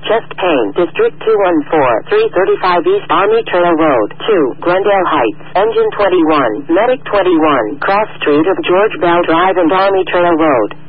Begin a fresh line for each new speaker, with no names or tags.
chest pain, District 214, 335 East Army Trail Road, 2, Glendale Heights, Engine 21, Medic 21, Cross Street of George Bell Drive and Army Trail Road.